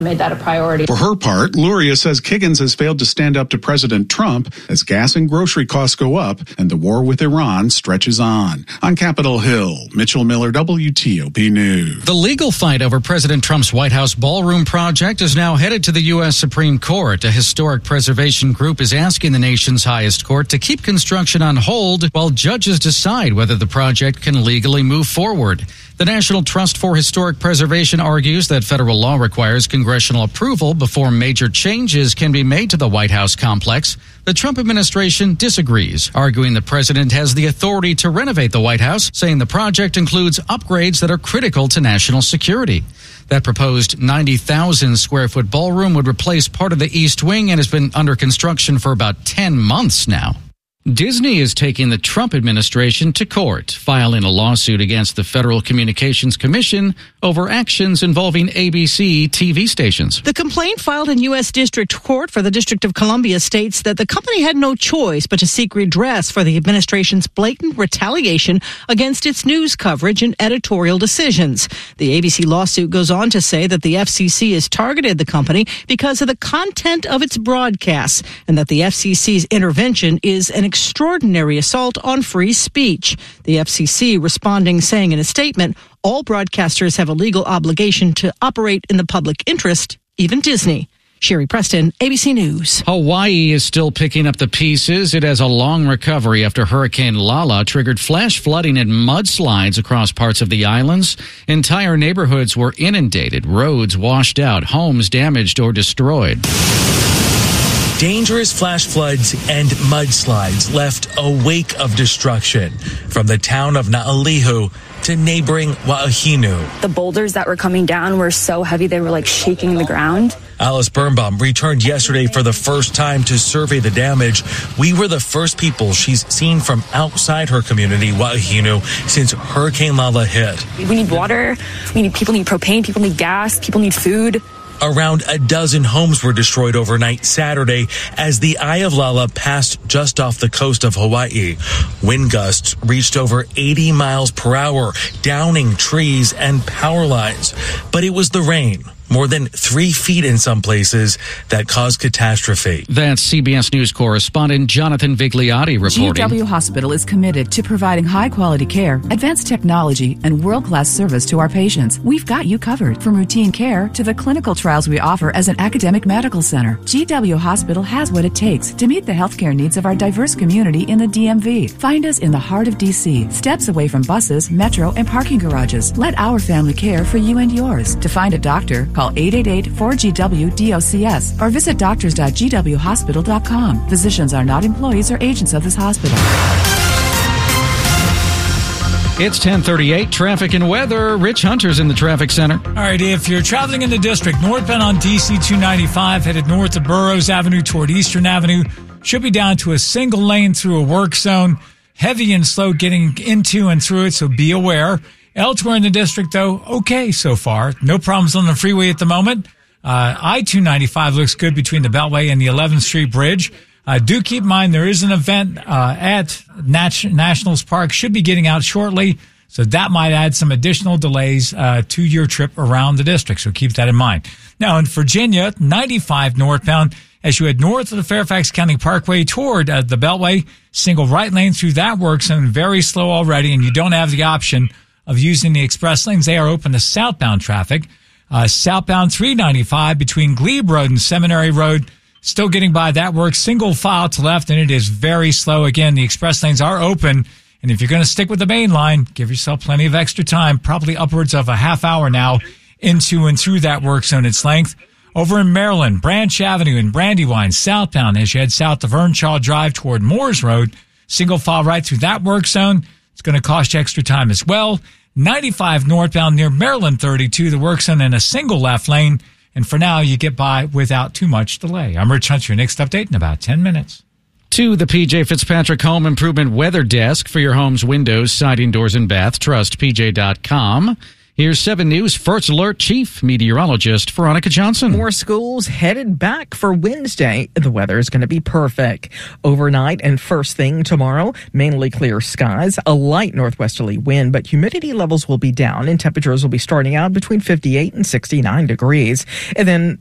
made that a priority. For her part, Luria says Kiggins has failed to stand up to President Trump as gas and grocery costs go up and the war with Iran stretches on. On Capitol Hill, Mitchell Miller, WTOP News. The legal fight over President Trump's White House ballroom project is now headed to the U.S. Supreme Court. A historic preservation group is asking the nation's highest court to keep construction on hold while judges decide whether the project can legally move forward. The National Trust for Historic Preservation argues that federal law requires congressional approval before major changes can be made to the White House complex. The Trump administration disagrees, arguing the president has the authority to renovate the White House, saying the project includes upgrades that are critical to national security. That proposed 90,000 square foot ballroom would replace part of the East Wing and has been under construction for about 10 months now. Disney is taking the Trump administration to court, filing a lawsuit against the Federal Communications Commission over actions involving ABC TV stations. The complaint filed in U.S. District Court for the District of Columbia states that the company had no choice but to seek redress for the administration's blatant retaliation against its news coverage and editorial decisions. The ABC lawsuit goes on to say that the FCC has targeted the company because of the content of its broadcasts and that the FCC's intervention is an extraordinary assault on free speech. The FCC responding, saying in a statement, all broadcasters have a legal obligation to operate in the public interest, even Disney. Sherry Preston, ABC News. Hawaii is still picking up the pieces. It has a long recovery after Hurricane Lala triggered flash flooding and mudslides across parts of the islands. Entire neighborhoods were inundated, roads washed out, homes damaged or destroyed. Dangerous flash floods and mudslides left a wake of destruction from the town of Naalihu to neighboring Wa'ahinu. The boulders that were coming down were so heavy they were like shaking the ground. Alice Birnbaum returned yesterday for the first time to survey the damage. We were the first people she's seen from outside her community, Wa'ahinu, since Hurricane Lala hit. We need water, people need propane, people need gas, people need food. Around a dozen homes were destroyed overnight Saturday as the eye of Lala passed just off the coast of Hawaii. Wind gusts reached over 80 miles per hour, downing trees and power lines. But it was the rain, more than 3 feet in some places, that caused catastrophe. That's CBS News correspondent Jonathan Vigliotti reporting. GW Hospital is committed to providing high-quality care, advanced technology, and world-class service to our patients. We've got you covered, from routine care to the clinical trials we offer as an academic medical center. GW Hospital has what it takes to meet the healthcare needs of our diverse community in the DMV. Find us in the heart of D.C., steps away from buses, metro, and parking garages. Let our family care for you and yours. To find a doctor, call 888-4GW-DOCS or visit doctors.gwhospital.com. Physicians are not employees or agents of this hospital. It's 10:38, traffic and weather. Rich Hunter's in the traffic center. All right, if you're traveling in the district, northbound on DC 295, headed north of Burroughs Avenue toward Eastern Avenue, should be down to a single lane through a work zone. Heavy and slow getting into and through it, so be aware. Elsewhere in the district, though, okay so far. No problems on the freeway at the moment. I-295 looks good between the Beltway and the 11th Street Bridge. Do keep in mind there is an event at Nationals Park. Should be getting out shortly, so that might add some additional delays to your trip around the district, so keep that in mind. Now, in Virginia, 95 northbound, as you head north of the Fairfax County Parkway toward the Beltway, single right lane through that work zone, very slow already, and you don't have the option of using the express lanes. They are open to southbound traffic. Southbound 395 between Glebe Road and Seminary Road, still getting by that work, single file to left, and it is very slow. Again, the express lanes are open, and if you're going to stick with the main line, give yourself plenty of extra time, probably upwards of a half hour now into and through that work zone its length. Over in Maryland, Branch Avenue and Brandywine, southbound as you head south of Earnshaw Drive toward Moores Road, single file right through that work zone. It's going to cost you extra time as well. 95 northbound near Maryland 32, the work zone in a single left lane. And for now, you get by without too much delay. I'm Rich Hunter. Your next update in about 10 minutes. To the P.J. Fitzpatrick Home Improvement Weather Desk for your home's windows, siding, doors, and bath. Trust PJ.com. Here's 7 News First Alert Chief Meteorologist Veronica Johnson. More schools headed back for Wednesday. The weather is going to be perfect. Overnight and first thing tomorrow, mainly clear skies, a light northwesterly wind, but humidity levels will be down and temperatures will be starting out between 58 and 69 degrees. And then